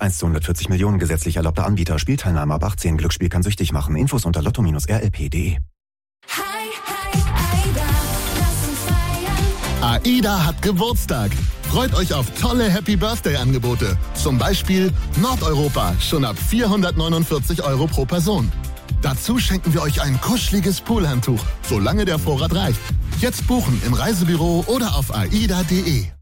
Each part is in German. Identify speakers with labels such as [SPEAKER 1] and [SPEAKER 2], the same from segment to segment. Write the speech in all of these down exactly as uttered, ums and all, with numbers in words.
[SPEAKER 1] eins zu hundertvierzig Millionen gesetzlich erlaubter Anbieter. Spielteilnahme ab achtzehn. Glücksspiel kann süchtig machen. Infos unter lotto Bindestrich r l p punkt d e.
[SPEAKER 2] AIDA hat Geburtstag. Freut euch auf tolle Happy-Birthday-Angebote. Zum Beispiel Nordeuropa, schon ab vierhundertneunundvierzig Euro pro Person. Dazu schenken wir euch ein kuscheliges Poolhandtuch, solange der Vorrat reicht. Jetzt buchen im Reisebüro oder auf aida punkt d e.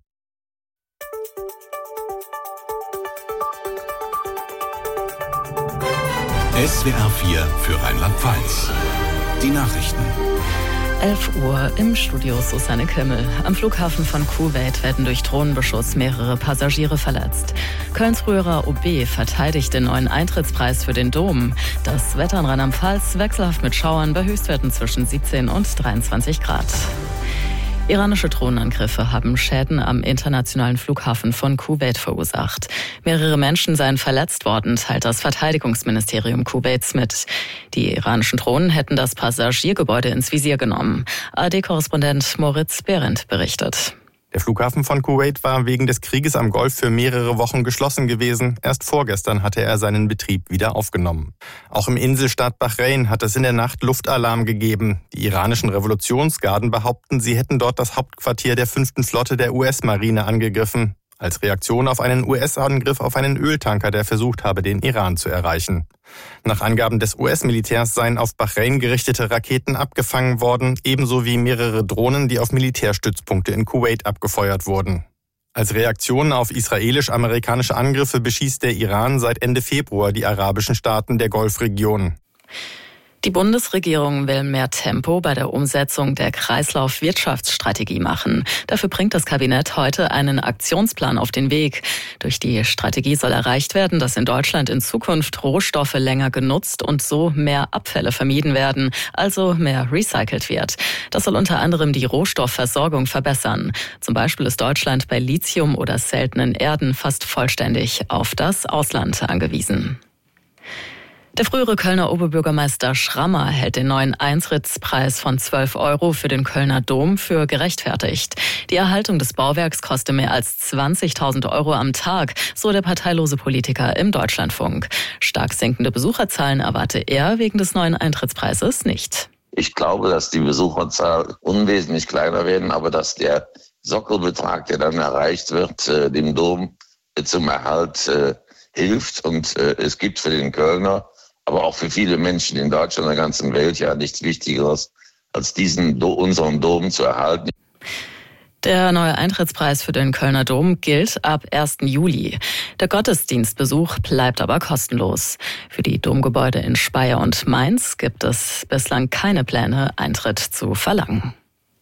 [SPEAKER 3] S W R vier für Rheinland-Pfalz. Die Nachrichten.
[SPEAKER 4] elf Uhr im Studio Susanne Kimmel. Am Flughafen von Kuwait werden durch Drohnenbeschuss mehrere Passagiere verletzt. Kölns früherer O B verteidigt den neuen Eintrittspreis für den Dom. Das Wetter in Rheinland-Pfalz wechselhaft mit Schauern bei Höchstwerten zwischen siebzehn und dreiundzwanzig Grad. Iranische Drohnenangriffe haben Schäden am internationalen Flughafen von Kuwait verursacht. Mehrere Menschen seien verletzt worden, teilt das Verteidigungsministerium Kuwaits mit. Die iranischen Drohnen hätten das Passagiergebäude ins Visier genommen. A R D-Korrespondent Moritz Behrendt berichtet.
[SPEAKER 5] Der Flughafen von Kuwait war wegen des Krieges am Golf für mehrere Wochen geschlossen gewesen. Erst vorgestern hatte er seinen Betrieb wieder aufgenommen. Auch im Inselstaat Bahrain hat es in der Nacht Luftalarm gegeben. Die iranischen Revolutionsgarden behaupten, sie hätten dort das Hauptquartier der fünften Flotte der U S-Marine angegriffen. Als Reaktion auf einen U S-Angriff auf einen Öltanker, der versucht habe, den Iran zu erreichen. Nach Angaben des U S-Militärs seien auf Bahrain gerichtete Raketen abgefangen worden, ebenso wie mehrere Drohnen, die auf Militärstützpunkte in Kuwait abgefeuert wurden. Als Reaktion auf israelisch-amerikanische Angriffe beschießt der Iran seit Ende Februar die arabischen Staaten der Golfregion.
[SPEAKER 4] Die Bundesregierung will mehr Tempo bei der Umsetzung der Kreislauf-Wirtschaftsstrategie machen. Dafür bringt das Kabinett heute einen Aktionsplan auf den Weg. Durch die Strategie soll erreicht werden, dass in Deutschland in Zukunft Rohstoffe länger genutzt und so mehr Abfälle vermieden werden, also mehr recycelt wird. Das soll unter anderem die Rohstoffversorgung verbessern. Zum Beispiel ist Deutschland bei Lithium oder seltenen Erden fast vollständig auf das Ausland angewiesen. Der frühere Kölner Oberbürgermeister Schrammer hält den neuen Eintrittspreis von zwölf Euro für den Kölner Dom für gerechtfertigt. Die Erhaltung des Bauwerks koste mehr als zwanzigtausend Euro am Tag, so der parteilose Politiker im Deutschlandfunk. Stark sinkende Besucherzahlen erwarte er wegen des neuen Eintrittspreises nicht.
[SPEAKER 6] Ich glaube, dass die Besucherzahl unwesentlich kleiner werden, aber dass der Sockelbetrag, der dann erreicht wird, dem Dom zum Erhalt hilft. Und es gibt für den Kölner, aber auch für viele Menschen in Deutschland und der ganzen Welt ja nichts Wichtigeres, als diesen unseren Dom zu erhalten.
[SPEAKER 4] Der neue Eintrittspreis für den Kölner Dom gilt ab ersten Juli. Der Gottesdienstbesuch bleibt aber kostenlos. Für die Domgebäude in Speyer und Mainz gibt es bislang keine Pläne, Eintritt zu verlangen.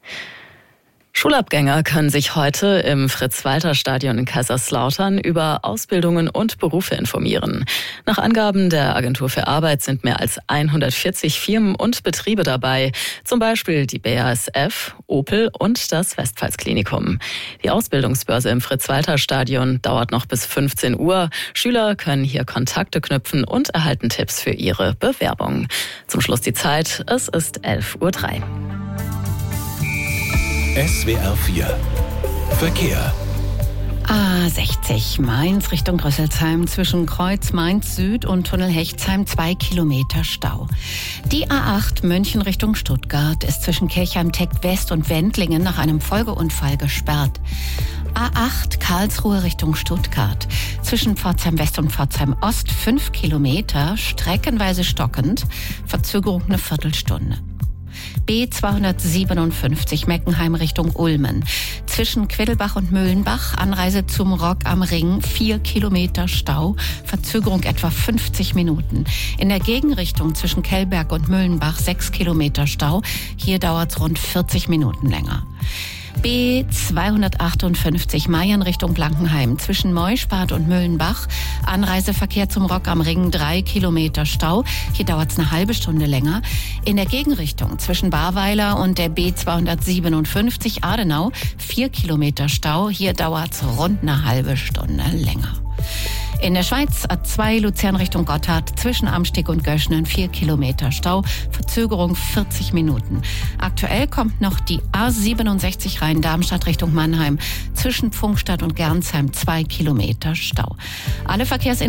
[SPEAKER 4] Schulabgänger können sich heute im Fritz-Walter-Stadion in Kaiserslautern über Ausbildungen und Berufe informieren. Nach Angaben der Agentur für Arbeit sind mehr als hundertvierzig Firmen und Betriebe dabei, zum Beispiel die B A S F, Opel und das Westpfalz-Klinikum. Die Ausbildungsbörse im Fritz-Walter-Stadion dauert noch bis fünfzehn Uhr. Schüler können hier Kontakte knüpfen und erhalten Tipps für ihre Bewerbung. Zum Schluss die Zeit, es ist elf Uhr drei.
[SPEAKER 3] S W R vier Verkehr.
[SPEAKER 7] A sechzig Mainz Richtung Rüsselsheim zwischen Kreuz Mainz Süd und Tunnel Hechtsheim zwei Kilometer Stau. Die A acht München Richtung Stuttgart ist zwischen Kirchheim-Teck West und Wendlingen nach einem Folgeunfall gesperrt. A acht Karlsruhe Richtung Stuttgart zwischen Pforzheim West und Pforzheim Ost fünf Kilometer, streckenweise stockend, Verzögerung eine Viertelstunde. B zweihundertsiebenundfünfzig Meckenheim Richtung Ulmen. Zwischen Quiddelbach und Mühlenbach, Anreise zum Rock am Ring, vier Kilometer Stau, Verzögerung etwa fünfzig Minuten. In der Gegenrichtung zwischen Kellberg und Mühlenbach sechs Kilometer Stau, hier dauert es rund vierzig Minuten länger. B zweihundertachtundfünfzig Meiern Richtung Blankenheim zwischen Meuspath und Mühlenbach. Anreiseverkehr zum Rock am Ring drei Kilometer Stau. Hier dauert es eine halbe Stunde länger. In der Gegenrichtung zwischen Barweiler und der B zweihundertsiebenundfünfzig Adenau vier Kilometer Stau. Hier dauert es rund eine halbe Stunde länger. In der Schweiz A zwei Luzern Richtung Gotthard zwischen Amsteg und Göschnen vier Kilometer Stau, Verzögerung vierzig Minuten. Aktuell kommt noch die A siebenundsechzig Rhein-Darmstadt Richtung Mannheim zwischen Pfungstadt und Gernsheim zwei Kilometer Stau. Alle Verkehrsinformationen